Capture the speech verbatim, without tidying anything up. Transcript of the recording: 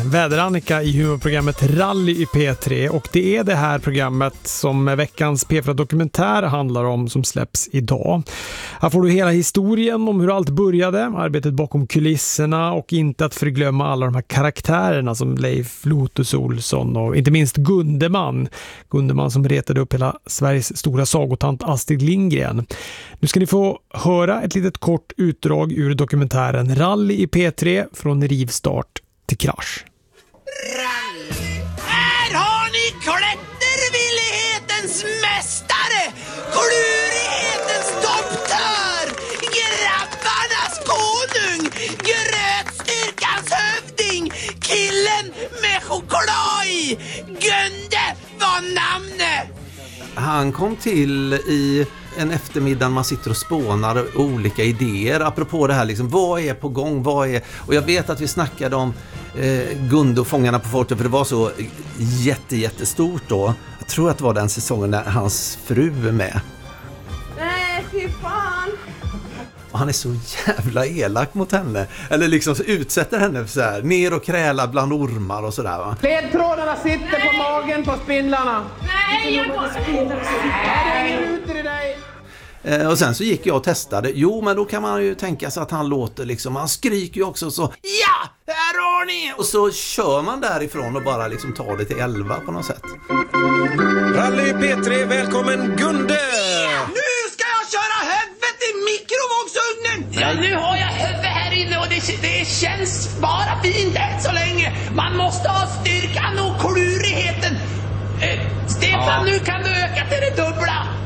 Väder-Annika i humorprogrammet Rally i P tre, och det är det här programmet som veckans P fyra-dokumentär handlar om, som släpps idag. Här får du hela historien om hur allt började, arbetet bakom kulisserna och inte att förglömma alla de här karaktärerna som Leif Lotus Olsson och inte minst Gundeman. Gundeman som retade upp hela Sveriges stora sagotant Astrid Lindgren. Nu ska ni få höra ett litet kort utdrag ur dokumentären Rally i P tre från rivstart till krasch. Rally. Här har ni klättervillighetens mästare, klurighetens domptör, grabbarnas konung, grötstyrkans hövding, killen med choklad i. Gunde var namnet. Han kom till i en eftermiddag man sitter och spånar olika idéer apropå det här liksom, vad är på gång, vad är, och jag vet att vi snackade om eh, Gunde och Fångarna på fortet, för det var så jätte, jättestort då. Jag tror att det var den säsongen när hans fru är med. Nej, fy fan. Och han är så jävla elak mot henne. Eller liksom så utsätter henne för så här, ner och kräla bland ormar och sådär, va? Ledtrådarna sitter Nej. på magen på spindlarna. Nej, jag går. Nej, ut i dig. Eh, och sen så gick jag och testade. Jo, men då kan man ju tänka sig att han låter liksom, han skriker ju också så, ja, här har ni! Och så kör man därifrån och bara liksom tar det till elva på något sätt. Rally P tre, välkommen Gunde! Yeah! Nu ska jag köra huvudet i mikrovågsugnen! Ja, nu har jag huvudet här inne och det, det känns bara fint än så länge. Man måste ha styr